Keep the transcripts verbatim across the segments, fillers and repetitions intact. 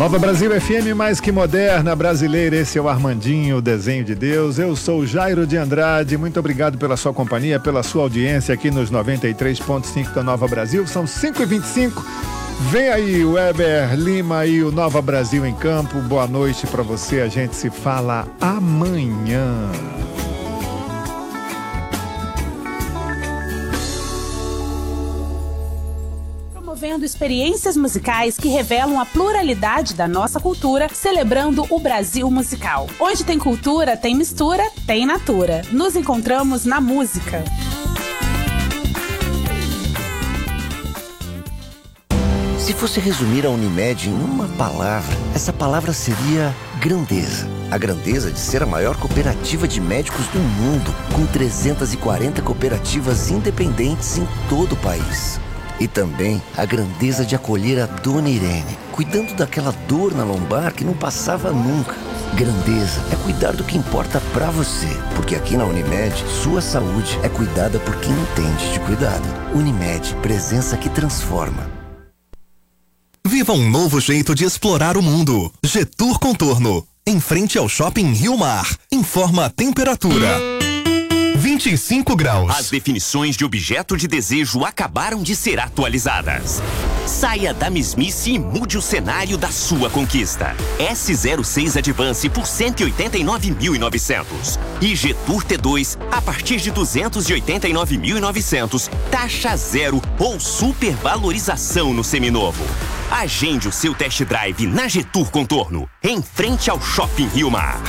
Nova Brasil F M, mais que moderna, brasileira. Esse é o Armandinho, o desenho de Deus. Eu sou o Jairo de Andrade. Muito obrigado pela sua companhia, pela sua audiência aqui nos noventa e três ponto cinco da Nova Brasil. São cinco e vinte e cinco. Vem aí o Weber Lima e o Nova Brasil em Campo. Boa noite para você. A gente se fala amanhã. Promovendo experiências musicais que revelam a pluralidade da nossa cultura, celebrando o Brasil musical. Onde tem cultura, tem mistura, tem natura. Nos encontramos na música. Se fosse resumir a Unimed em uma palavra, essa palavra seria grandeza. A grandeza de ser a maior cooperativa de médicos do mundo, com trezentas e quarenta cooperativas independentes em todo o país. E também a grandeza de acolher a Dona Irene, cuidando daquela dor na lombar que não passava nunca. Grandeza é cuidar do que importa pra você, porque aqui na Unimed, sua saúde é cuidada por quem entende de cuidado. Unimed, presença que transforma. Viva um novo jeito de explorar o mundo. Getur Contorno, em frente ao Shopping Rio Mar. Informa a temperatura. vinte e cinco graus. As definições de objeto de desejo acabaram de ser atualizadas. Saia da mesmice e mude o cenário da sua conquista. S zero seis Advance por cento e oitenta e nove mil e novecentos. E Getur T dois a partir de duzentos e oitenta e nove mil e novecentos. Taxa zero ou supervalorização no seminovo. Agende o seu test drive na Getur Contorno, em frente ao Shopping Rio Mar.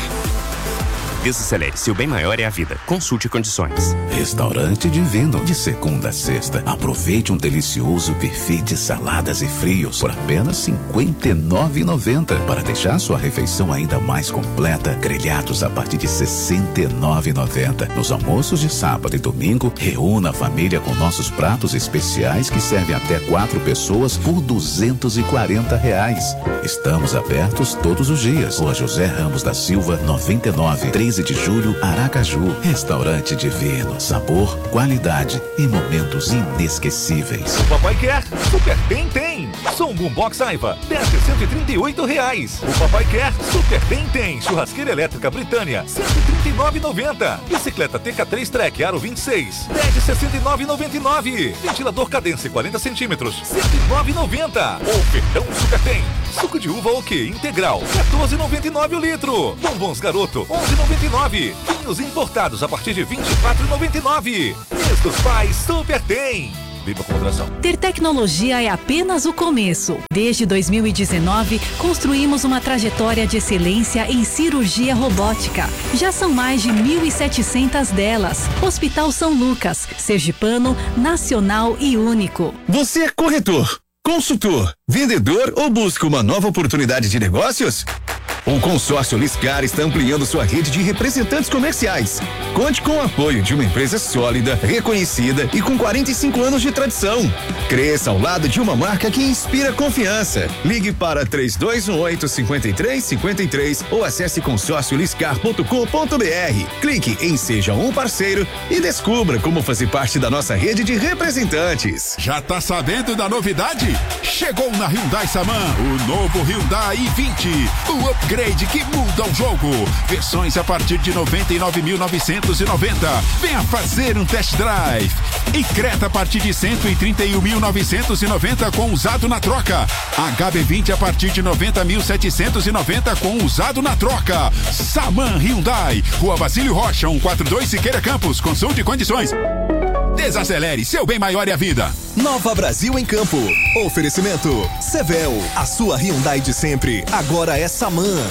Desacelere, seu bem maior é a vida. Consulte condições. Restaurante Divino, de segunda a sexta. Aproveite um delicioso buffet de saladas e frios por apenas cinquenta e nove reais e noventa centavos. Para deixar sua refeição ainda mais completa, grelhados a partir de sessenta e nove reais e noventa centavos. Nos almoços de sábado e domingo, reúna a família com nossos pratos especiais que servem até quatro pessoas por duzentos e quarenta reais. Estamos abertos todos os dias. Rua José Ramos da Silva, noventa e nove, treze de julho, Aracaju. Restaurante Divino. Sabor, qualidade e momentos inesquecíveis. O papai quer, Super Bem tem. Som Boombox Aiva, dez de cento e trinta e oito reais. O papai quer, Super Bem tem. Churrasqueira elétrica Britânia, cento e trinta e nove reais e noventa centavos. Bicicleta T K três Track Aro vinte e seis, dez de sessenta e nove reais e noventa e nove centavos. Ventilador Cadence quarenta centímetros, cento e nove reais e noventa centavos. Ofertão Super Tem. Suco de uva o quê? Integral, quatorze reais e noventa e nove centavos o litro. Bombons Garoto, onze reais e noventa e nove centavos. Vinhos importados a partir de vinte e quatro reais e noventa e nove centavos. Mês dos Pais Super Tem. Viva com moderação. Ter tecnologia é apenas o começo. Desde dois mil e dezenove, construímos uma trajetória de excelência em cirurgia robótica. Já são mais de mil e setecentas delas. Hospital São Lucas, sergipano, nacional e único. Você é corretor, consultor, vendedor ou busca uma nova oportunidade de negócios? O consórcio Liscar está ampliando sua rede de representantes comerciais. Conte com o apoio de uma empresa sólida, reconhecida e com quarenta e cinco anos de tradição. Cresça ao lado de uma marca que inspira confiança. Ligue para três dois um oito, cinco três cinco três ou acesse consórcio liscar ponto com ponto br. Clique em Seja um Parceiro e descubra como fazer parte da nossa rede de representantes. Já tá sabendo da novidade? Chegou na Hyundai Saman o novo Hyundai i vinte. O upgrade que muda o jogo. Versões a partir de noventa e nove mil novecentos e noventa. Venha fazer um test drive. E Creta a partir de cento e trinta e um mil novecentos e noventa com usado na troca. H B vinte a partir de noventa mil setecentos e noventa com usado na troca. Saman Hyundai, Rua Basílio Rocha, cento e quarenta e dois Siqueira Campos. Consulte condições. Desacelere, seu bem maior é a vida. Nova Brasil em Campo. Oferecimento Sevel, a sua Hyundai de sempre, agora é Saman.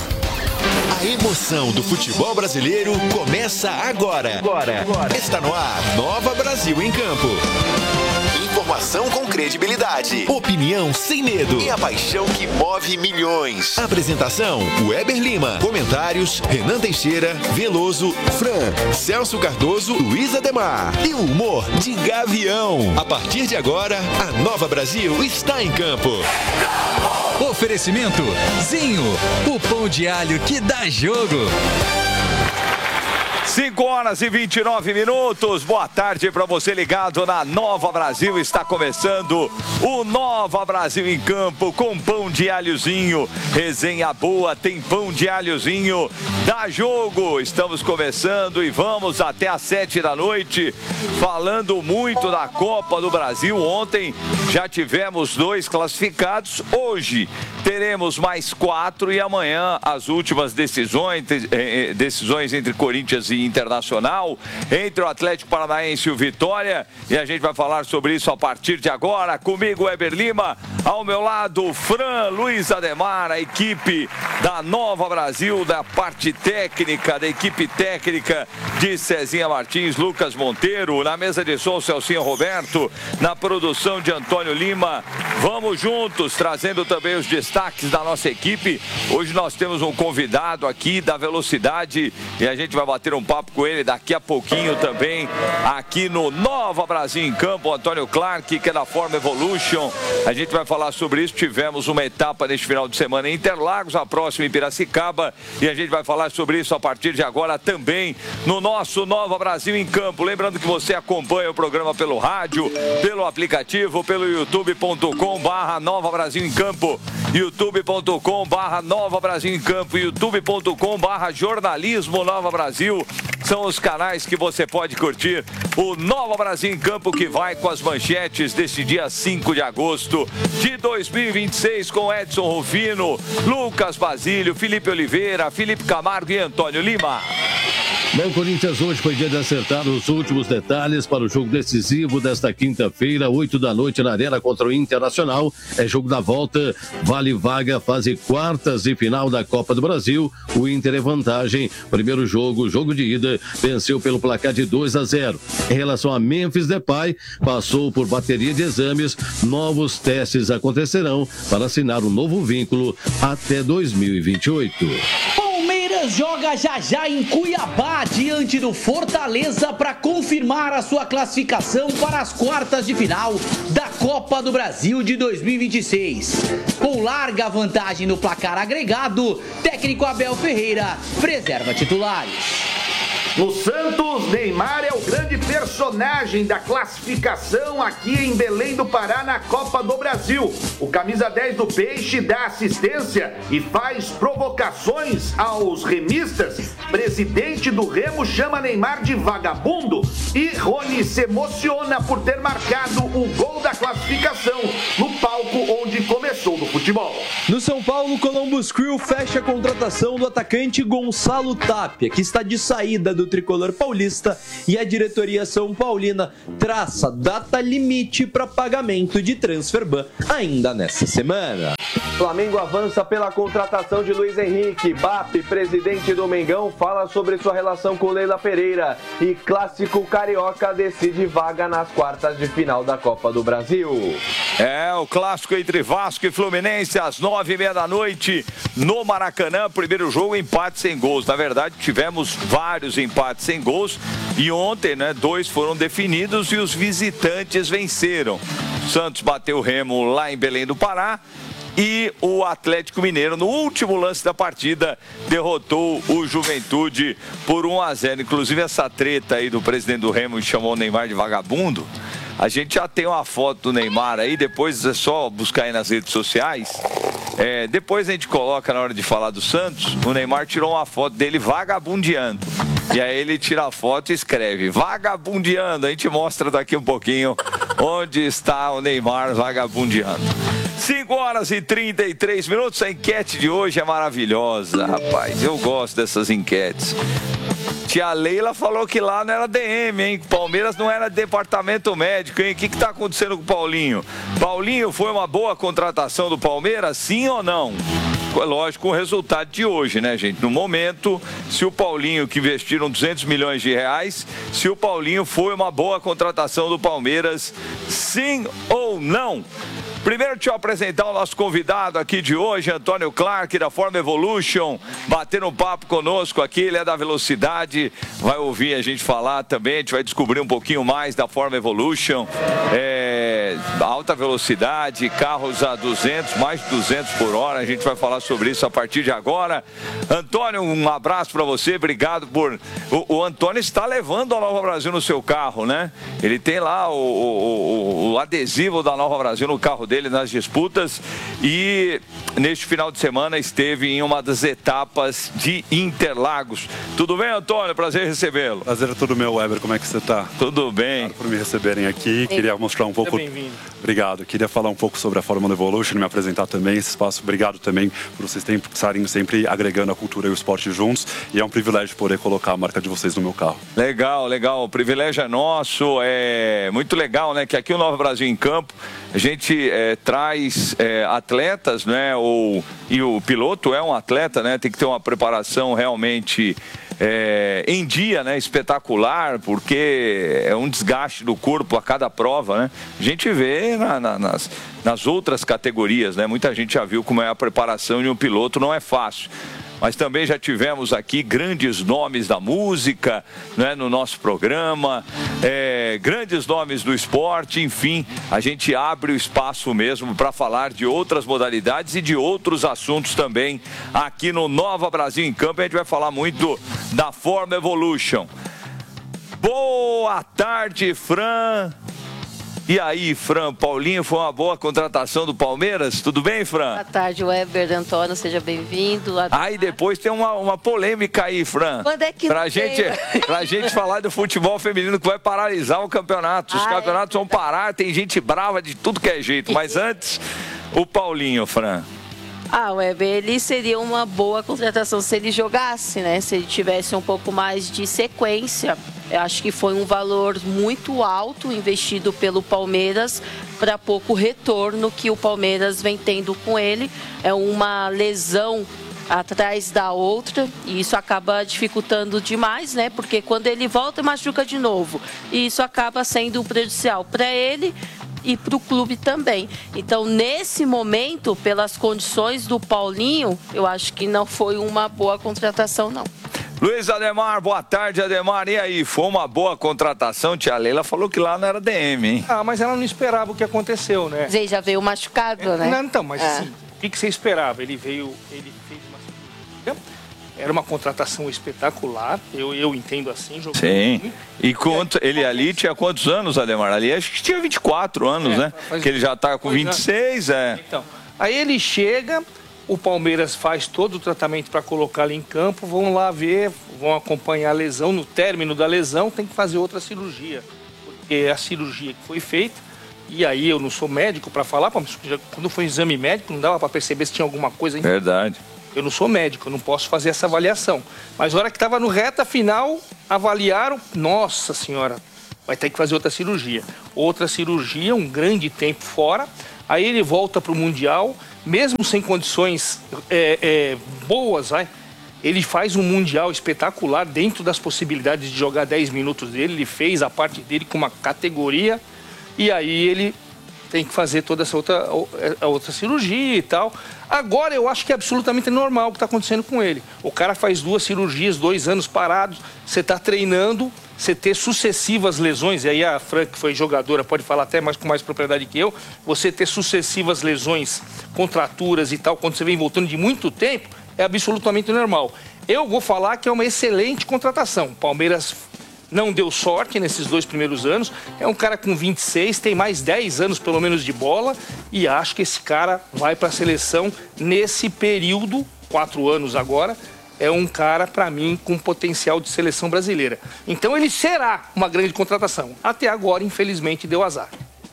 A emoção do futebol brasileiro começa agora. Agora. Agora. Está no ar, Nova Brasil em Campo. Informação com credibilidade, opinião sem medo e a paixão que move milhões. Apresentação, Weber Lima. Comentários, Renan Teixeira, Veloso, Fran, Celso Cardoso, Luiz Ademar. E o humor de Gavião. A partir de agora, a Nova Brasil está em campo. Oferecimento Zinho, o pão de alho que dá jogo. cinco horas e vinte e nove minutos. Boa tarde para você ligado na Nova Brasil. Está começando o Nova Brasil em Campo com pão de alhozinho. Resenha boa, tem pão de alhozinho. Dá jogo. Estamos começando e vamos até às sete da noite falando muito da Copa do Brasil. Ontem já tivemos dois classificados. Hoje teremos mais quatro e amanhã as últimas decisões, decisões entre Corinthians e Internacional, entre o Atlético Paranaense e o Vitória, e a gente vai falar sobre isso a partir de agora. Comigo, Weber Lima, ao meu lado, Fran, Luiz Ademar, a equipe da Nova Brasil, da parte técnica, da equipe técnica de Cezinha Martins, Lucas Monteiro, na mesa de som, Celcinho Roberto, na produção de Antônio Lima. Vamos juntos, trazendo também os destaques da nossa equipe. Hoje nós temos um convidado aqui da Velocidade e a gente vai bater um papo com ele daqui a pouquinho também, aqui no Nova Brasil em Campo. Antônio Clark, que é da Forma Evolution. A gente vai falar sobre isso. Tivemos uma etapa neste final de semana em Interlagos, a próxima em Piracicaba, e a gente vai falar sobre isso a partir de agora também no nosso Nova Brasil em Campo. Lembrando que você acompanha o programa pelo rádio, pelo aplicativo, pelo youtube ponto com barra Nova Brasil em Campo, youtube ponto com barra Nova Brasil em Campo, youtube ponto com barra Jornalismo Nova Brasil. São os canais que você pode curtir o Nova Brasil em Campo, que vai com as manchetes deste dia cinco de agosto de dois mil e vinte e seis, com Edson Rufino, Lucas Basílio, Felipe Oliveira, Felipe Camargo e Antônio Lima. Bom, Corinthians, hoje foi dia de acertar os últimos detalhes para o jogo decisivo desta quinta-feira, oito da noite, na Arena contra o Internacional. É jogo da volta, vale vaga, fase quartas e final da Copa do Brasil. O Inter é vantagem. Primeiro jogo, jogo de ida, venceu pelo placar de dois a zero. Em relação a Memphis Depay, passou por bateria de exames. Novos testes acontecerão para assinar um novo vínculo até dois mil e vinte e oito. Palmeiras joga já já em Cuiabá diante do Fortaleza para confirmar a sua classificação para as quartas de final da Copa do Brasil de dois mil e vinte e seis. Com larga vantagem no placar agregado, técnico Abel Ferreira preserva titulares. No Santos, Neymar é o grande personagem da classificação aqui em Belém do Pará na Copa do Brasil. O camisa dez do Peixe dá assistência e faz provocações aos remistas. Presidente do Remo chama Neymar de vagabundo e Rony se emociona por ter marcado o gol da classificação no palco onde começou no futebol. No São Paulo, Columbus Crew fecha a contratação do atacante Gonçalo Tapia, que está de saída do do tricolor paulista, e a diretoria São Paulina traça data limite para pagamento de transferban ainda nesta semana. Flamengo avança pela contratação de Luiz Henrique. B A P, presidente do Mengão, fala sobre sua relação com Leila Pereira, e Clássico Carioca decide vaga nas quartas de final da Copa do Brasil. É, o clássico entre Vasco e Fluminense às nove e meia da noite no Maracanã. Primeiro jogo, empate sem gols. Na verdade, tivemos vários empates sem gols e ontem, né, dois foram definidos e os visitantes venceram. Santos bateu o Remo lá em Belém do Pará e o Atlético Mineiro, no último lance da partida, derrotou o Juventude por um a zero. Inclusive, essa treta aí do presidente do Remo, que chamou o Neymar de vagabundo, a gente já tem uma foto do Neymar aí, depois é só buscar aí nas redes sociais. É, depois a gente coloca na hora de falar do Santos, o Neymar tirou uma foto dele vagabundeando. E aí ele tira a foto e escreve vagabundeando. A gente mostra daqui um pouquinho onde está o Neymar vagabundeando. cinco horas e trinta e três minutos. A enquete de hoje é maravilhosa, rapaz. Eu gosto dessas enquetes. Tia Leila falou que lá não era D M, hein? Palmeiras não era departamento médico, hein? O que que tá acontecendo com o Paulinho? Paulinho foi uma boa contratação do Palmeiras, sim ou não? Lógico, o resultado de hoje, né, gente? No momento, se o Paulinho, que investiram duzentos milhões de reais, se o Paulinho foi uma boa contratação do Palmeiras, sim ou não? Primeiro, deixa eu apresentar o nosso convidado aqui de hoje, Antônio Clark, da Forma Evolution, batendo um papo conosco aqui. Ele é da Velocidade, vai ouvir a gente falar também, a gente vai descobrir um pouquinho mais da Forma Evolution. É, é, alta velocidade, carros a duzentos, mais de duzentos por hora. A gente vai falar sobre isso a partir de agora. Antônio, um abraço para você, obrigado por... O, o Antônio está levando a Nova Brasil no seu carro, né? Ele tem lá o, o, o adesivo da Nova Brasil no carro dele nas disputas e neste final de semana esteve em uma das etapas de Interlagos. Tudo bem, Antônio? Prazer recebê-lo. Prazer é todo meu, Weber. Como é que você está? Tudo bem. Obrigado por me receberem aqui. Queria mostrar um pouco... bem-vindo. Obrigado. Queria falar um pouco sobre a Fórmula Evolution, me apresentar também esse espaço. Obrigado também por vocês estarem sempre agregando a cultura e o esporte juntos. E é um privilégio poder colocar a marca de vocês no meu carro. Legal, legal. O privilégio é nosso. É muito legal, né? Que aqui o Nova Brasil em Campo, a gente é, traz é, atletas, né? Ou, e o piloto é um atleta, né? Tem que ter uma preparação realmente... É, em dia, né, espetacular, porque é um desgaste do corpo a cada prova, né? A gente vê na, na, nas, nas outras categorias, né? Muita gente já viu como é a preparação de um piloto, não é fácil. Mas também já tivemos aqui grandes nomes da música, né, no nosso programa, é, grandes nomes do esporte, enfim, a gente abre o espaço mesmo para falar de outras modalidades e de outros assuntos também aqui no Nova Brasil em Campo. A gente vai falar muito da Fórmula Evolution. Boa tarde, Fran. E aí, Fran, Paulinho, foi uma boa contratação do Palmeiras? Tudo bem, Fran? Boa tarde, Weber, Antônio, seja bem-vindo. Aí depois tem uma, uma polêmica aí, Fran. Quando é que pra não gente, tem? pra gente falar do futebol feminino que vai paralisar o campeonato. Os ah, campeonatos é vão parar, tem gente brava de tudo que é jeito. Mas antes, o Paulinho, Fran. Ah, Weber, ele seria uma boa contratação se ele jogasse, né? Se ele tivesse um pouco mais de sequência. Eu acho que foi um valor muito alto investido pelo Palmeiras para pouco retorno que o Palmeiras vem tendo com ele. É uma lesão atrás da outra e isso acaba dificultando demais, né? Porque quando ele volta, machuca de novo. E isso acaba sendo prejudicial para ele e para o clube também. Então, nesse momento, pelas condições do Paulinho, eu acho que não foi uma boa contratação, não. Luiz Ademar, boa tarde, Ademar. E aí, foi uma boa contratação? Tia Leila falou que lá não era D M, hein? Ah, mas ela não esperava o que aconteceu, né? Zé já veio machucado, é, né? Não, então, mas é. assim, o que, que você esperava? Ele veio, ele fez uma cirurgia, era uma contratação espetacular, eu, eu entendo assim. Sim, muito. E quanto, ele ali tinha quantos anos, Ademar? Ali acho que tinha vinte e quatro anos, é, né? Que ele já tá com vinte e seis, é. Então, aí ele chega... O Palmeiras faz todo o tratamento para colocá-lo em campo, vão lá ver, vão acompanhar a lesão. No término da lesão tem que fazer outra cirurgia, porque a cirurgia que foi feita, e aí eu não sou médico para falar, mas quando foi um exame médico não dava para perceber se tinha alguma coisa. Em... Verdade. Eu não sou médico, eu não posso fazer essa avaliação. Mas na hora que estava no reta final, avaliaram, nossa senhora, vai ter que fazer outra cirurgia. Outra cirurgia, um grande tempo fora, aí ele volta para o Mundial... Mesmo sem condições é, é, boas, vai, ele faz um Mundial espetacular dentro das possibilidades de jogar dez minutos dele. Ele fez a parte dele com uma categoria e aí ele tem que fazer toda essa outra, a outra cirurgia e tal. Agora eu acho que é absolutamente normal o que está acontecendo com ele. O cara faz duas cirurgias, dois anos parados, você está treinando, você ter sucessivas lesões, e aí a Fran, que foi jogadora, pode falar até mais com mais propriedade que eu, você ter sucessivas lesões, contraturas e tal, quando você vem voltando de muito tempo, é absolutamente normal. Eu vou falar que é uma excelente contratação. O Palmeiras não deu sorte nesses dois primeiros anos, é um cara com vinte e seis, tem mais dez anos pelo menos de bola, e acho que esse cara vai para a seleção nesse período, quatro anos agora, é um cara, para mim, com potencial de seleção brasileira. Então ele será uma grande contratação. Até agora, infelizmente, deu azar.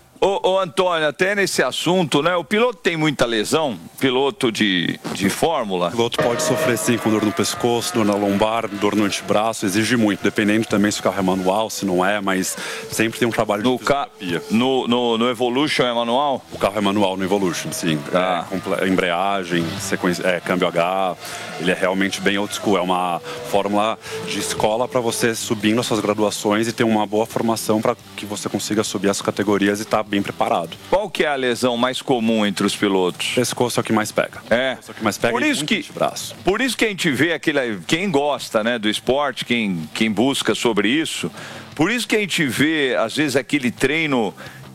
Ô, ô Antônio, até nesse assunto, né? O piloto tem muita lesão? Piloto de, de Fórmula? O piloto pode sofrer sim com dor no pescoço, dor na lombar, dor no antebraço, exige muito, dependendo também se o carro é manual, se não é, mas sempre tem um trabalho de fisioterapia. No, no, no Evolution é manual? O carro é manual no Evolution, sim. Ah. É, embreagem, sequência, é, câmbio H, ele é realmente bem old school, é uma fórmula de escola para você subir nas suas graduações e ter uma boa formação para que você consiga subir as categorias e estar tá bem preparado. Qual que é a lesão mais comum entre os pilotos? Pescoço é o que mais pega. É. Pescoço é o que mais pega. Por isso que, braço. Por isso que a gente vê aquele, quem gosta, né, do esporte, quem, quem busca sobre isso, por isso que a gente vê às vezes aquele treino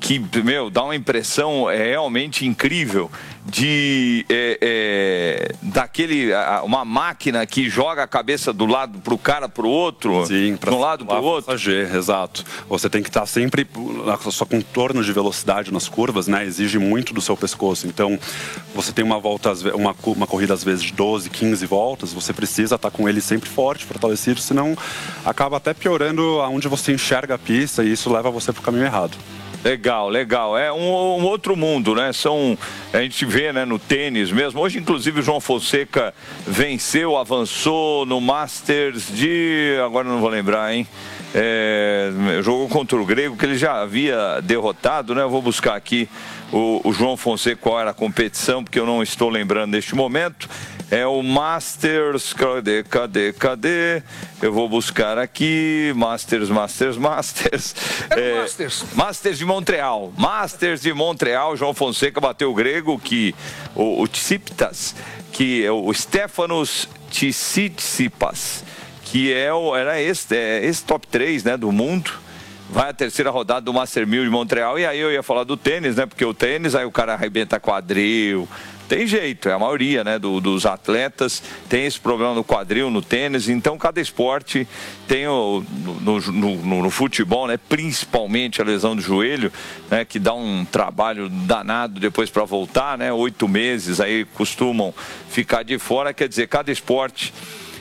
que, meu, dá uma impressão é, realmente incrível de é, é, daquele uma máquina que joga a cabeça do lado pro cara pro outro, sim, de um lado pro outro. G, exato. Você tem que estar sempre na sua contorno de velocidade nas curvas, né? Exige muito do seu pescoço. Então, você tem uma volta, uma, uma corrida às vezes de doze, quinze voltas, você precisa estar com ele sempre forte, fortalecido, senão acaba até piorando aonde você enxerga a pista e isso leva você pro caminho errado. Legal, legal. É um, um outro mundo, né? São, a gente vê, né, no tênis mesmo. Hoje, inclusive, o João Fonseca venceu, avançou no Masters de... Agora não vou lembrar, hein? É, jogou contra o grego, que ele já havia derrotado, né? Eu vou buscar aqui o, o João Fonseca, qual era a competição, porque eu não estou lembrando neste momento. É o Masters, cadê, cadê, cadê? Eu vou buscar aqui, Masters, Masters, Masters. É, Masters. Masters de Montreal. Masters de Montreal, João Fonseca bateu o grego, que o, o Tsitsipas, que é o Stefanos Tsitsipas, que é o, era esse, é esse top três, né, do mundo. Vai a terceira rodada do Master mil de Montreal, e aí eu ia falar do tênis, né, porque o tênis, aí o cara arrebenta quadril. Tem jeito, é a maioria, né, do, dos atletas tem esse problema no quadril, no tênis. Então cada esporte tem o, no, no, no, no futebol, né, principalmente a lesão do joelho, né, que dá um trabalho danado depois para voltar, né, oito meses aí costumam ficar de fora. Quer dizer, cada esporte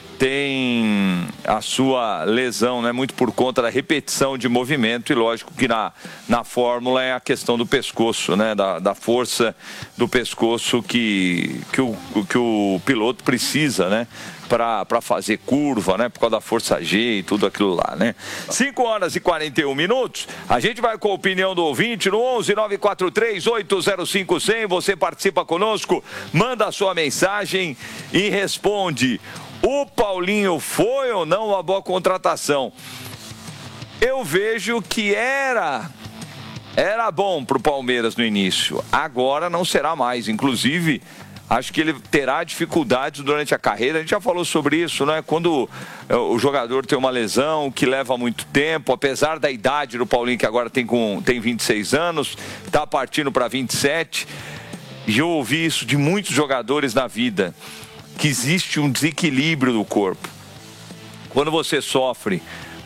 tem a sua lesão, né, muito por conta da repetição de movimento, e lógico que na, na fórmula é a questão do pescoço, né, da, da força do pescoço que, que, o, que o piloto precisa, né, para fazer curva, né, por causa da força G e tudo aquilo lá, né. cinco horas e quarenta e um minutos, a gente vai com a opinião do ouvinte no onze nove quatro três oito zero cinco zero zero, você participa conosco, manda a sua mensagem e responde: o Paulinho foi ou não uma boa contratação? Eu vejo que era, era bom para o Palmeiras no início. Agora não será mais. Inclusive, acho que ele terá dificuldades durante a carreira. A gente já falou sobre isso, né? Quando o jogador tem uma lesão que leva muito tempo, apesar da idade do Paulinho, que agora tem, com, tem vinte e seis anos, está partindo para vinte e sete. E eu ouvi isso de muitos jogadores na vida, que existe um desequilíbrio do corpo. Quando você sofre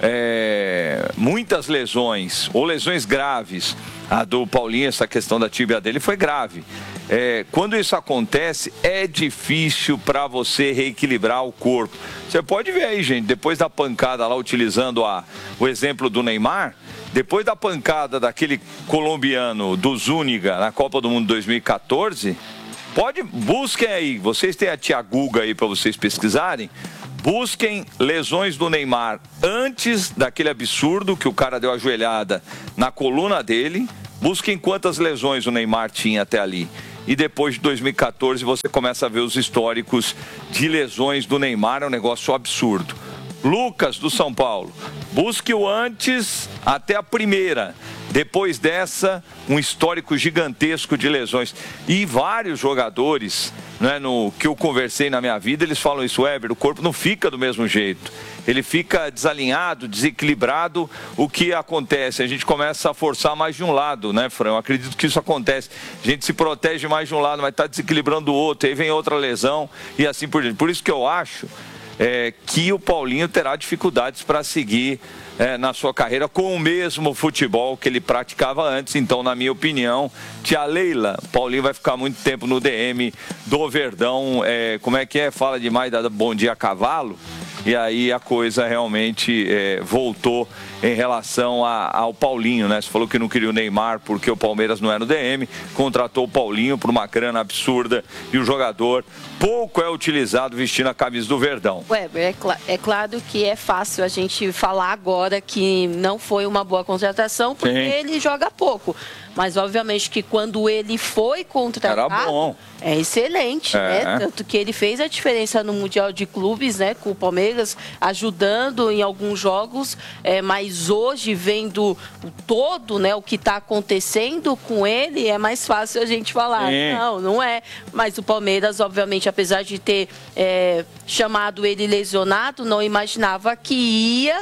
é, muitas lesões, ou lesões graves, a do Paulinho, essa questão da tíbia dele foi grave. É, quando isso acontece, é difícil para você reequilibrar o corpo. Você pode ver aí, gente, depois da pancada lá, utilizando a, o exemplo do Neymar, depois da pancada daquele colombiano, do Zúñiga, na Copa do Mundo dois mil e quatorze... Pode, busquem aí, vocês têm a tia Guga aí para vocês pesquisarem, busquem lesões do Neymar antes daquele absurdo que o cara deu a joelhada na coluna dele, busquem quantas lesões o Neymar tinha até ali. E depois de dois mil e quatorze você começa a ver os históricos de lesões do Neymar, é um negócio absurdo. Lucas, do São Paulo, busque o antes até a primeira. Depois dessa, um histórico gigantesco de lesões. E vários jogadores, né, no, que eu conversei na minha vida, eles falam isso: Weber, o corpo não fica do mesmo jeito. Ele fica desalinhado, desequilibrado. O que acontece? A gente começa a forçar mais de um lado, né, Fran? Eu acredito que isso acontece. A gente se protege mais de um lado, mas está desequilibrando o outro. Aí vem outra lesão e assim por diante. Por isso que eu acho é, que o Paulinho terá dificuldades para seguir É, na sua carreira com o mesmo futebol que ele praticava antes. Então, na minha opinião, tia Leila, Paulinho vai ficar muito tempo no D M do Verdão. É, como é que é? Fala demais da Bom Dia Cavalo. E aí a coisa realmente é, voltou em relação a, ao Paulinho, né? Você falou que não queria o Neymar porque o Palmeiras não era no D M, contratou o Paulinho por uma grana absurda e o jogador pouco é utilizado vestindo a camisa do Verdão. Weber, é, cl- é claro que é fácil a gente falar agora que não foi uma boa contratação porque Sim. ele joga pouco. Mas, obviamente, que quando ele foi contratado, Era bom. é excelente, É. né? Tanto que ele fez a diferença no Mundial de Clubes, né? Com o Palmeiras, ajudando em alguns jogos. É, mas hoje, vendo o todo, né? O que está acontecendo com ele, é mais fácil a gente falar. Sim. Não, não é. Mas o Palmeiras, obviamente, apesar de ter é, chamado ele lesionado, não imaginava que ia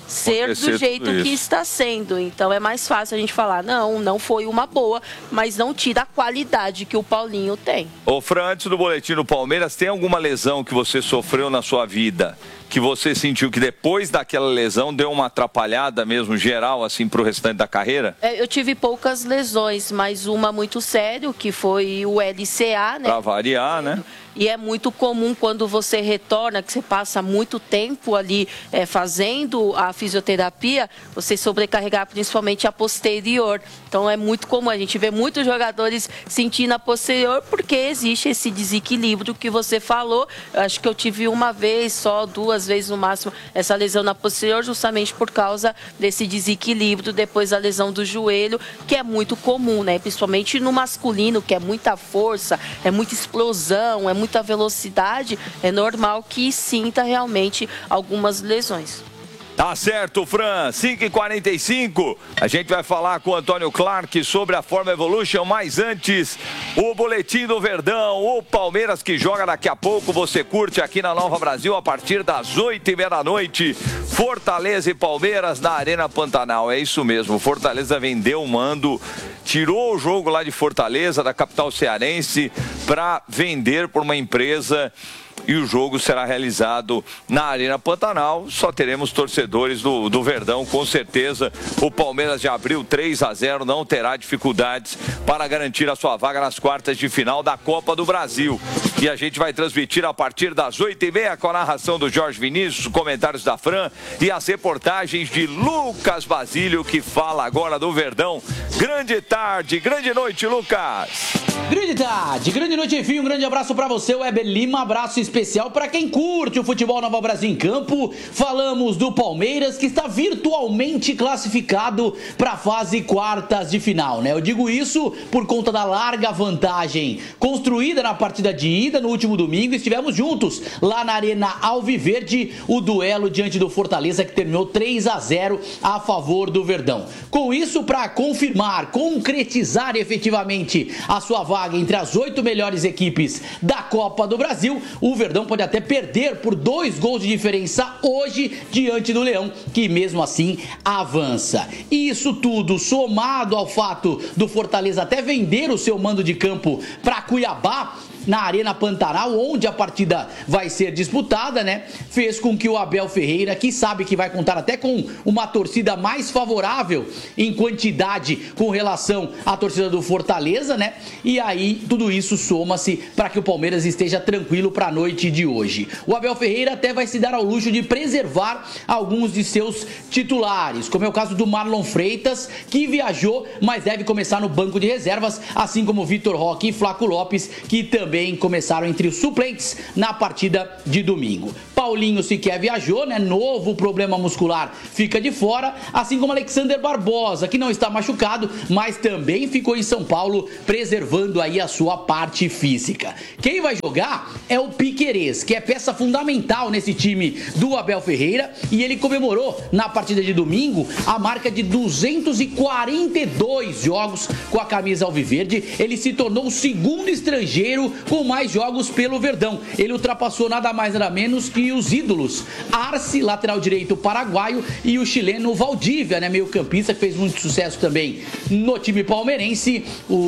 ser do jeito que está sendo. Então é mais fácil a gente falar, não, não foi uma boa, mas não tira a qualidade que o Paulinho tem. Ô Fran, antes do boletim do Palmeiras, tem alguma lesão que você sofreu na sua vida, que você sentiu que depois daquela lesão deu uma atrapalhada mesmo geral, assim, pro restante da carreira? É, eu tive poucas lesões, mas uma muito séria, que foi o L C A, né? Pra variar, né? E é muito comum quando você retorna, que você passa muito tempo ali é, fazendo a fisioterapia, você sobrecarregar principalmente a posterior. Então é muito comum, a gente vê muitos jogadores sentindo a posterior porque existe esse desequilíbrio que você falou. Eu acho que eu tive uma vez só, duas vezes no máximo, essa lesão na posterior, justamente por causa desse desequilíbrio depois da lesão do joelho, que é muito comum, né? Principalmente no masculino, que é muita força, é muita explosão, é muito muita velocidade, é normal que sinta realmente algumas lesões. Tá certo, Fran. cinco e quarenta e cinco. A gente vai falar com o Antônio Clark sobre a Forma Evolution, mas antes, o boletim do Verdão, o Palmeiras que joga daqui a pouco, você curte aqui na Nova Brasil a partir das oito e meia da noite. Fortaleza e Palmeiras na Arena Pantanal. É isso mesmo, Fortaleza vendeu o mando, tirou o jogo lá de Fortaleza, da capital cearense, para vender por uma empresa. E o jogo será realizado na Arena Pantanal. Só teremos torcedores do, do Verdão, com certeza. O Palmeiras já abriu três a zero, não terá dificuldades para garantir a sua vaga nas quartas de final da Copa do Brasil. E a gente vai transmitir a partir das oito e meia com a narração do Jorge Vinícius, comentários da Fran e as reportagens de Lucas Basílio, que fala agora do Verdão. Grande tarde, grande noite, Lucas. Grande tarde, grande noite, enfim, um grande abraço para você, Weber Lima, abraço especial para quem curte o futebol Nova Brasil em campo. Falamos do Palmeiras, que está virtualmente classificado para a fase quartas de final, né? Eu digo isso por conta da larga vantagem construída na partida de ida no último domingo. Estivemos juntos lá na Arena Alviverde, o duelo diante do Fortaleza, que terminou três a zero a favor do Verdão. Com isso, para confirmar, concretizar efetivamente a sua vaga entre as oito melhores equipes da Copa do Brasil, o Verdão pode até perder por dois gols de diferença hoje diante do Leão, que mesmo assim avança. E isso tudo somado ao fato do Fortaleza até vender o seu mando de campo para Cuiabá, na Arena Pantanal, onde a partida vai ser disputada, né? Fez com que o Abel Ferreira, que sabe que vai contar até com uma torcida mais favorável em quantidade com relação à torcida do Fortaleza, né? E aí tudo isso soma-se para que o Palmeiras esteja tranquilo para a noite de hoje. O Abel Ferreira até vai se dar ao luxo de preservar alguns de seus titulares, como é o caso do Marlon Freitas, que viajou, mas deve começar no banco de reservas, assim como Vitor Roque e Flaco Lopes, que também começaram entre os suplentes na partida de domingo. Paulinho sequer viajou, né? Novo problema muscular, fica de fora, assim como Alexander Barbosa, que não está machucado, mas também ficou em São Paulo, preservando aí a sua parte física. Quem vai jogar é o Piquerez, que é peça fundamental nesse time do Abel Ferreira, e ele comemorou na partida de domingo a marca de duzentos e quarenta e dois jogos com a camisa alviverde. Ele se tornou o segundo estrangeiro com mais jogos pelo Verdão. Ele ultrapassou nada mais nada menos que os ídolos Arce, lateral direito paraguaio, e o chileno Valdívia, né, meio campista, que fez muito sucesso também no time palmeirense.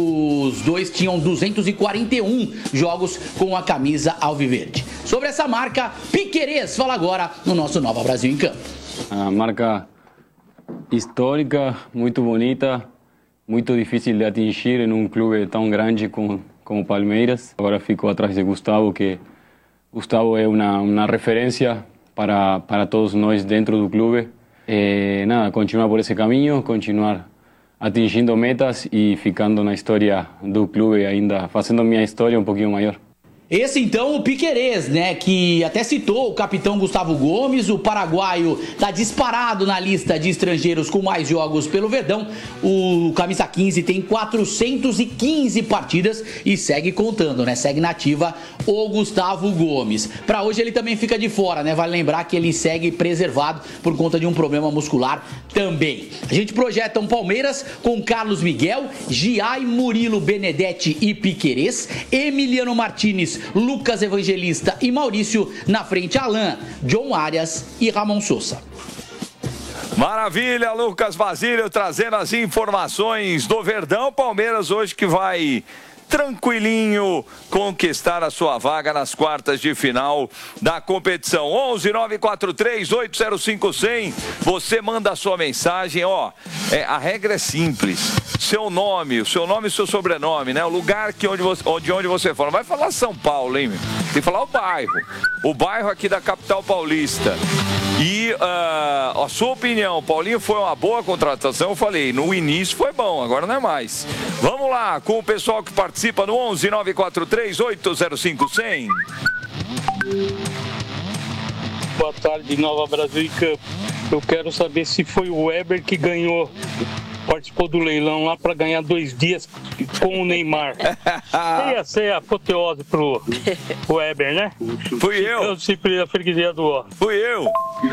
Os dois tinham duzentos e quarenta e um jogos com a camisa alviverde. Sobre essa marca, Piquerez fala agora no nosso Nova Brasil em Campo. A marca histórica, muito bonita, muito difícil de atingir em um clube tão grande como como Palmeiras. Agora fico atrás de Gustavo, que Gustavo é uma, uma referência para, para todos nós dentro do clube. É, nada, continuar por esse caminho, continuar atingindo metas e ficando na história do clube ainda, fazendo minha história um pouquinho maior. Esse então o Piquerez, né, que até citou o capitão Gustavo Gomes, o paraguaio está disparado na lista de estrangeiros com mais jogos pelo Verdão. O camisa quinze tem quatrocentas e quinze partidas e segue contando, né, segue na ativa o Gustavo Gomes. Para hoje ele também fica de fora, né, vale lembrar que ele segue preservado por conta de um problema muscular também. A gente projeta um Palmeiras com Carlos Miguel, Giai, Murilo, Benedetti e Piquerez, Emiliano Martínez, Lucas Evangelista e Maurício, na frente Alain, John Arias e Ramon Sousa. Maravilha, Lucas Basílio trazendo as informações do Verdão. Palmeiras hoje que vai tranquilinho conquistar a sua vaga nas quartas de final da competição. onze nove quatro três oito zero cinco zero zero. Você manda a sua mensagem, ó. É, a regra é simples. Seu nome, o seu nome e o seu sobrenome, né? O lugar que onde você, de onde você fala. Não vai falar São Paulo, hein, meu? Tem que falar o bairro. O bairro aqui da capital paulista. E uh, a sua opinião, Paulinho, foi uma boa contratação? Eu falei, no início foi bom, agora não é mais. Vamos lá, com o pessoal que participa no onze nove quatro três oito zero cinco zero zero. Boa tarde, Nova Brasil e Campo. Eu quero saber se foi o Weber que ganhou, participou do leilão lá para ganhar dois dias com o Neymar. Ia ser a apoteose pro Weber, né? Fui eu. Eu sempre a freguesia do ó. Fui eu.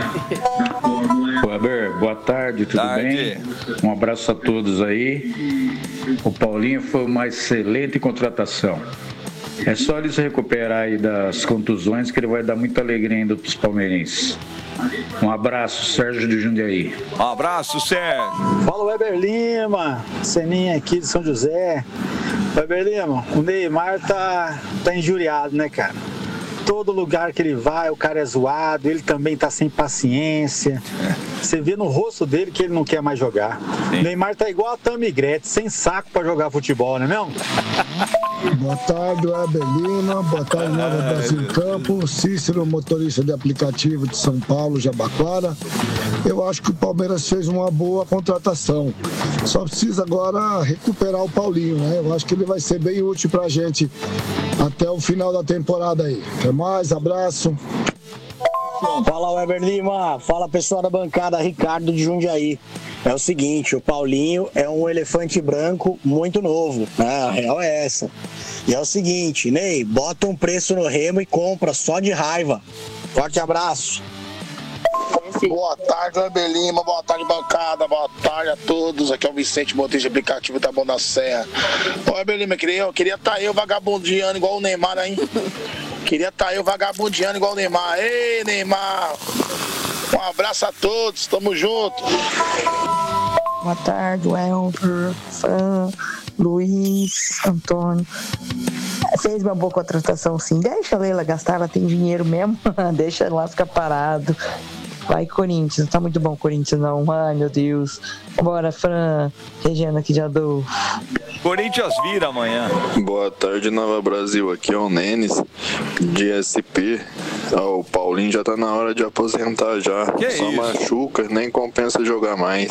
Weber, boa tarde, tudo tarde. bem? Um abraço a todos aí. O Paulinho foi uma excelente contratação. É só ele se recuperar aí das contusões que ele vai dar muita alegria ainda para os palmeirenses. Um abraço, Sérgio de Jundiaí. Um abraço, Sérgio. Fala, Weber Lima, Seninha aqui de São José. Weber Lima, o Neymar tá, tá injuriado, né, cara? Todo lugar que ele vai, o cara é zoado, ele também tá sem paciência. Você vê no rosto dele que ele não quer mais jogar. Sim. O Neymar tá igual a Tammy Gretchen, sem saco pra jogar futebol, não é mesmo? Boa tarde, Weber Lima. Boa tarde, Nova Brasil em Campo. Cícero, motorista de aplicativo de São Paulo, Jabaquara. Eu acho que o Palmeiras fez uma boa contratação. Só precisa agora recuperar o Paulinho, né? Eu acho que ele vai ser bem útil pra gente até o final da temporada aí. Até mais, abraço. Fala, Weber Lima. Fala, pessoal da bancada, Ricardo de Jundiaí. É o seguinte, o Paulinho é um elefante branco muito novo, né? A real é essa. E é o seguinte, Ney, bota um preço no Remo e compra só de raiva. Forte abraço. Boa tarde, Weber Lima, boa tarde, bancada, boa tarde a todos. Aqui é o Vicente, motorista de aplicativo da Bom da Serra. Ô, Weber Lima, eu queria estar queria tá eu vagabundeando igual o Neymar, hein? Queria estar tá eu vagabundeando igual o Neymar. Ei, Neymar! Um abraço a todos, tamo junto. Boa tarde, Welber, Fran, Luiz, Antônio. Fez uma boa contratação, sim. Deixa a Leila gastar, ela tem dinheiro mesmo. Deixa ela ficar parado. Vai, Corinthians. Não tá muito bom, Corinthians, não. Ai, meu Deus. Bora, Fran. Regina aqui de Adolfo. Corinthians vira amanhã. Boa tarde, Nova Brasil. Aqui é o Nenes, de S P. Ah, o Paulinho já tá na hora de aposentar já. Que Só isso? machuca, nem compensa jogar mais.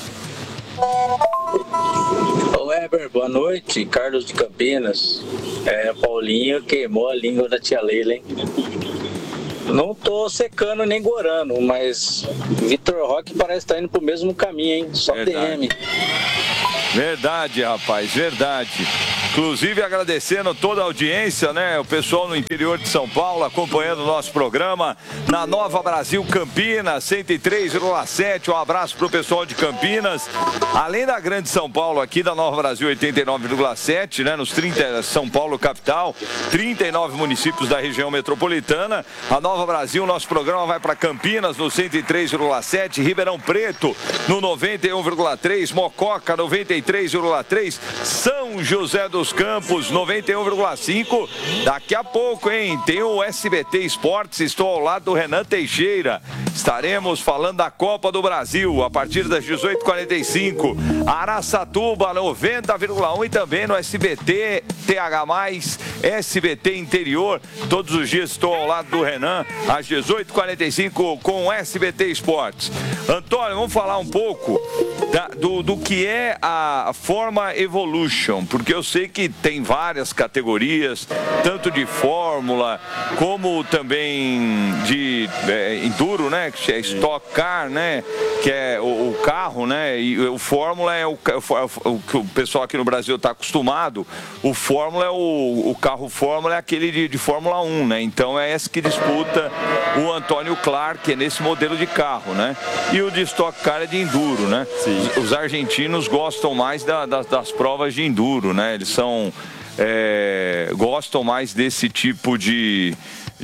Ô Weber, boa noite. Carlos de Campinas. É, Paulinho queimou a língua da tia Leila, hein? Não tô secando nem gorando, mas Vitor Roque parece estar indo pro mesmo caminho, hein? Só Verdade. D M. Verdade, rapaz, verdade. Inclusive agradecendo toda a audiência, né? O pessoal no interior de São Paulo acompanhando o nosso programa na Nova Brasil Campinas, cento e três vírgula sete. Um abraço pro pessoal de Campinas. Além da Grande São Paulo aqui da Nova Brasil oitenta e nove vírgula sete, né? Nos trinta, São Paulo capital, trinta e nove municípios da região metropolitana. A Nova Brasil, nosso programa vai para Campinas no cento e três vírgula sete, Ribeirão Preto no noventa e um vírgula três, Mococa noventa e três vírgula três, São José dos Campos noventa e um vírgula cinco. Daqui a pouco, hein, tem o S B T Esportes. Estou ao lado do Renan Teixeira. Estaremos falando da Copa do Brasil a partir das dezoito e quarenta e cinco. Araçatuba noventa vírgula um e também no S B T T H mais, S B T Interior. Todos os dias estou ao lado do Renan às dezoito e quarenta e cinco com o S B T Esportes. Antônio, vamos falar um pouco da, do, do que é a Forma Evolution, porque eu sei que tem várias categorias, tanto de Fórmula como também de é, Enduro, né, que é Stock Car, né, que é o, o carro, né, e o Fórmula é o, o, o que o pessoal aqui no Brasil está acostumado. O Fórmula é o, o carro Fórmula é aquele de, de Fórmula um, né, então é esse que disputa o Antônio Clark, que é nesse modelo de carro, né, e o de Stock Car é de Enduro, né. Sim. Os argentinos gostam mais da, da, das provas de Enduro, né, eles são é, gostam mais desse tipo de,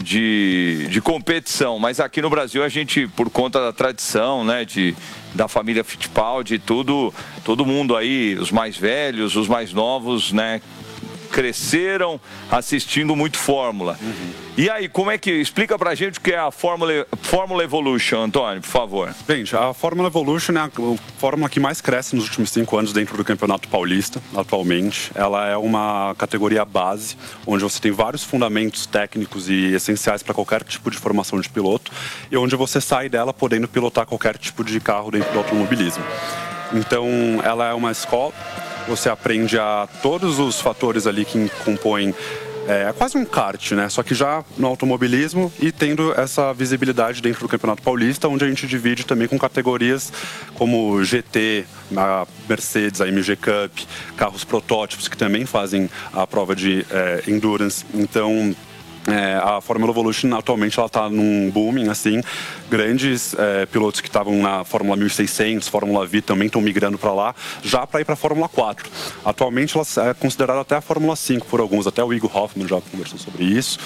de, de competição. Mas aqui no Brasil a gente, por conta da tradição, né, de, da família Fittipaldi, tudo, todo mundo aí, os mais velhos, os mais novos, né, cresceram assistindo muito Fórmula. Uhum. E aí, como é que... Explica pra gente o que é a Fórmula, Fórmula Evolution, Antônio, por favor. Gente, a Fórmula Evolution é a fórmula que mais cresce nos últimos cinco anos dentro do Campeonato Paulista, atualmente. Ela é uma categoria base, onde você tem vários fundamentos técnicos e essenciais para qualquer tipo de formação de piloto, e onde você sai dela podendo pilotar qualquer tipo de carro dentro do automobilismo. Então, ela é uma escola. Você aprende a todos os fatores ali que compõem, é, quase um kart, né? Só que já no automobilismo e tendo essa visibilidade dentro do Campeonato Paulista, onde a gente divide também com categorias como G T, a Mercedes, a M G Cup, carros protótipos que também fazem a prova de é, endurance. Então, É, a Fórmula Evolution atualmente ela está num booming, assim, grandes é, pilotos que estavam na Fórmula mil e seiscentos, Fórmula V também estão migrando para lá, já para ir para a Fórmula quatro. Atualmente ela é considerada até a Fórmula cinco por alguns, até o Igor Hoffman já conversou sobre isso,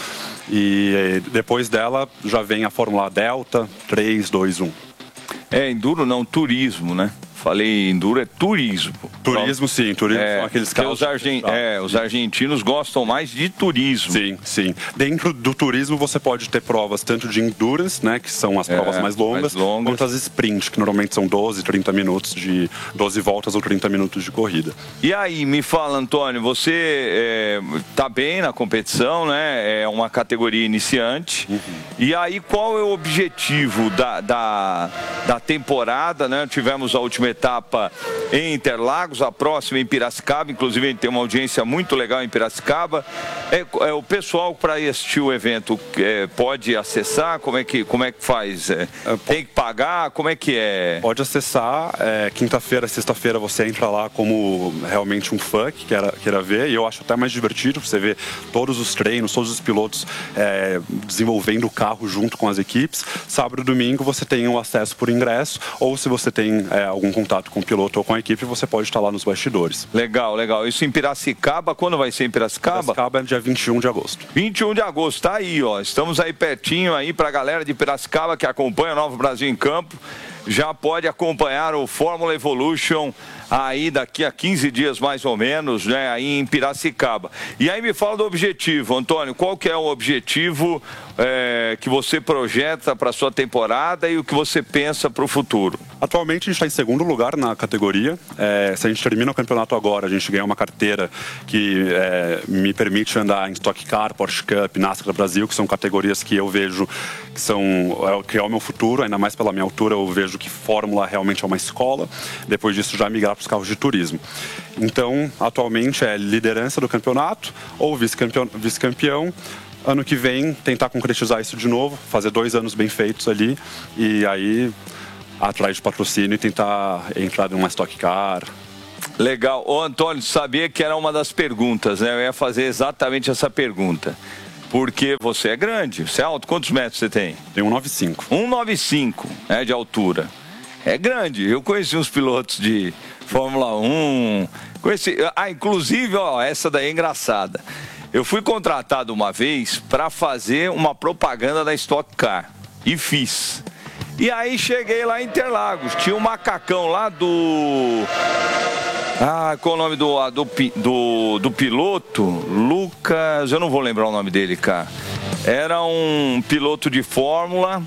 e depois dela já vem a Fórmula Delta, três, dois, um. É, enduro não, turismo, né? Falei enduro, é turismo. Turismo, sim. Turismo é, são aqueles carros. Os, argen... é, os argentinos gostam mais de turismo. Sim, sim. Dentro do turismo você pode ter provas tanto de endurance, né, que são as provas é, mais, longas, mais longas, quanto as sprint, que normalmente são doze, trinta minutos de doze voltas ou trinta minutos de corrida. E aí, me fala, Antônio, você está é, bem na competição, né? É uma categoria iniciante. Uhum. E aí, qual é o objetivo da, da, da temporada, né? Tivemos a última etapa em Interlagos, a próxima em Piracicaba, inclusive a gente tem uma audiência muito legal em Piracicaba. É, é o pessoal para assistir o evento é, pode acessar? Como é que, como é que faz? É, tem que pagar? Como é que é? Pode acessar, é, quinta-feira, sexta-feira você entra lá como realmente um fã que queira, queira ver, e eu acho até mais divertido você ver todos os treinos, todos os pilotos é, desenvolvendo o carro junto com as equipes. Sábado e domingo você tem o acesso por ingresso, ou se você tem é, algum contato com o piloto ou com a equipe, você pode estar lá nos bastidores. Legal, legal. Isso em Piracicaba, quando vai ser em Piracicaba? Piracicaba é dia vinte e um de agosto. vinte e um de agosto, tá aí, ó. Estamos aí pertinho aí pra galera de Piracicaba que acompanha o Nova Brasil em Campo. Já pode acompanhar o Fórmula Evolution aí daqui a quinze dias mais ou menos, né, aí em Piracicaba. E aí me fala do objetivo, Antônio, qual que é o objetivo é, que você projeta para a sua temporada e o que você pensa para o futuro? Atualmente a gente está em segundo lugar na categoria. É, se a gente termina o campeonato agora, a gente ganha uma carteira que é, me permite andar em Stock Car, Porsche Cup, NASCAR Brasil, que são categorias que eu vejo que são é, que é o meu futuro, ainda mais pela minha altura, eu vejo que Fórmula realmente é uma escola. Depois disso já migrar para os carros de turismo. Então, atualmente é liderança do campeonato ou vice-campeão, vice-campeão. Ano que vem, tentar concretizar isso de novo, fazer dois anos bem feitos ali e aí atrás de patrocínio e tentar entrar numa Stock Car. Legal. Ô, Antônio, sabia que era uma das perguntas, né? Eu ia fazer exatamente essa pergunta. Porque você é grande, você é alto. Quantos metros você tem? Tem um noventa e cinco. um noventa e cinco, né, de altura. É grande. Eu conheci uns pilotos de Fórmula um. Conheci... Ah, inclusive, ó, essa daí é engraçada. Eu fui contratado uma vez para fazer uma propaganda da Stock Car. E fiz. E aí cheguei lá em Interlagos. Tinha um macacão lá do... Ah, qual o nome do, do, do, do piloto? Lucas... Eu não vou lembrar o nome dele, cara. Era um piloto de Fórmula...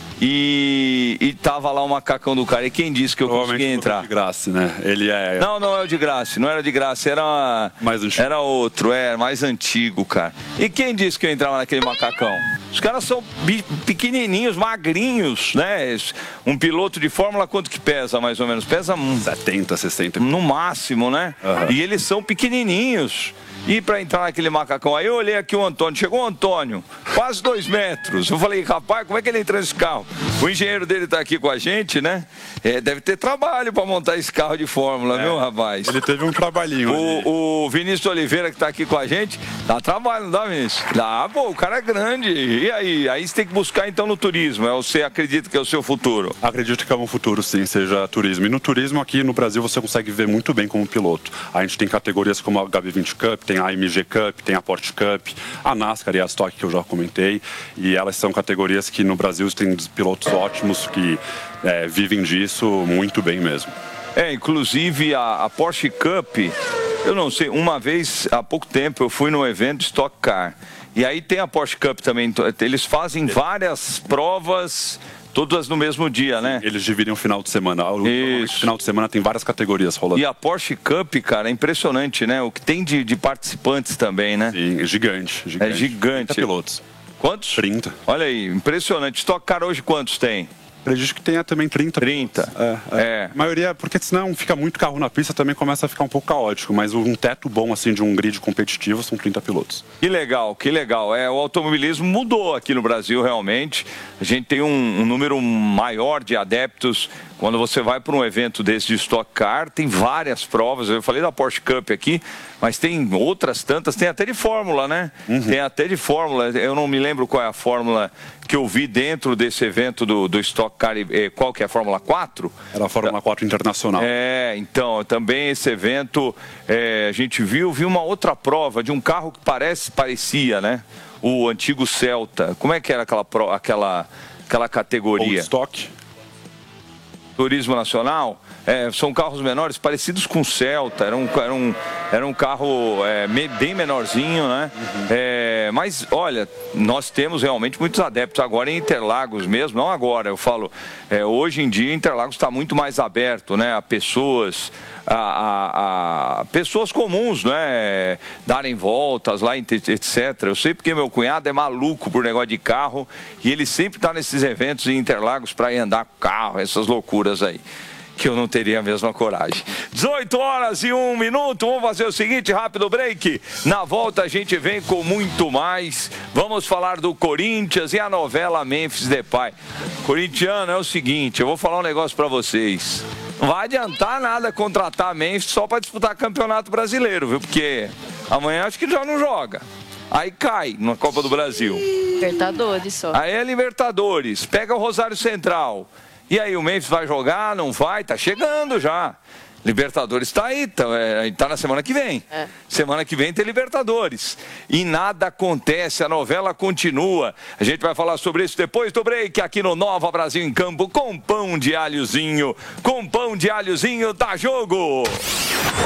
E, e tava lá o macacão do cara. E quem disse que eu consegui entrar? De graça, né? Ele é... Não, não é o de graça. Não era de graça. Era, mais antigo. Era outro. É, mais antigo, cara. E quem disse que eu entrava naquele macacão? Os caras são pequenininhos, magrinhos, né? Um piloto de Fórmula, quanto que pesa, mais ou menos? Pesa... setenta, sessenta. No máximo, né? Uhum. E eles são pequenininhos. E para entrar naquele macacão, aí eu olhei aqui o Antônio, chegou o Antônio, quase dois metros. Eu falei, rapaz, como é que ele entrou nesse carro? O engenheiro dele tá aqui com a gente, né? É, deve ter trabalho para montar esse carro de Fórmula, é, viu, rapaz? Ele teve um trabalhinho. O, o Vinícius Oliveira, que tá aqui com a gente, dá trabalho, não dá, Vinícius? Dá, pô, o cara é grande. E aí? Aí você tem que buscar, então, no turismo. É, você acredita que é o seu futuro? Acredito que é um futuro, sim, seja turismo. E no turismo, aqui no Brasil, você consegue ver muito bem como piloto. A gente tem categorias como a H B vinte Cup, tem a M G Cup, tem a Porsche Cup, a NASCAR e a Stock, que eu já comentei, e elas são categorias que no Brasil tem pilotos ótimos que é, vivem disso muito bem mesmo. É, inclusive a, a Porsche Cup, eu não sei, uma vez, há pouco tempo, eu fui num evento Stock Car, e aí tem a Porsche Cup também, eles fazem várias provas, todas no mesmo dia, né? Eles dividem o final de semana. O Isso. final de semana tem várias categorias rolando. E a Porsche Cup, cara, é impressionante, né? O que tem de, de participantes também, né? Sim, é gigante, gigante. É gigante. trinta pilotos. Quantos? trinta. Olha aí, impressionante. Stock Car hoje quantos tem? Acredito que tenha também trinta. trinta. É, é. é. A maioria, porque senão fica muito carro na pista, também começa a ficar um pouco caótico. Mas um teto bom, assim, de um grid competitivo são trinta pilotos. Que legal, que legal. É, o automobilismo mudou aqui no Brasil, realmente. A gente tem um, um número maior de adeptos. Quando você vai para um evento desse de Stock Car, tem várias provas. Eu falei da Porsche Cup aqui, mas tem outras tantas. Tem até de Fórmula, né? Uhum. Tem até de Fórmula. Eu não me lembro qual é a Fórmula que eu vi dentro desse evento do, do Stock Car. Qual que é a Fórmula quatro? Era a Fórmula quatro Internacional. É, então, também esse evento, é, a gente viu, viu uma outra prova de um carro que parece, parecia, né? O antigo Celta. Como é que era aquela, aquela, aquela categoria? Old Stock. Turismo Nacional, é, são carros menores parecidos com o Celta, era um, era um, era um carro é, bem menorzinho, né? Uhum. É, mas olha, nós temos realmente muitos adeptos agora em Interlagos mesmo, não agora, eu falo, é, hoje em dia Interlagos está muito mais aberto, né? A pessoas, a, a, a pessoas comuns, né? Darem voltas lá, etcétera. Eu sei porque meu cunhado é maluco por negócio de carro e ele sempre está nesses eventos em Interlagos para ir andar com carro, essas loucuras aí, que eu não teria a mesma coragem. dezoito horas e um minuto, vamos fazer o seguinte, rápido break. Na volta a gente vem com muito mais. Vamos falar do Corinthians e a novela Memphis Depay. Corintiano, é o seguinte, eu vou falar um negócio para vocês. Não vai adiantar nada contratar Memphis só para disputar campeonato brasileiro, viu? Porque amanhã acho que já não joga. Aí cai na Copa do Brasil. Libertadores só. Aí é Libertadores. Pega o Rosário Central. E aí, o Memphis vai jogar? Não vai? Tá chegando já. Libertadores tá aí, tá, é, tá na semana que vem. É. Semana que vem tem Libertadores. E nada acontece, a novela continua. A gente vai falar sobre isso depois do break, aqui no Nova Brasil em Campo, com pão de alhozinho. Com pão de alhozinho, dá jogo!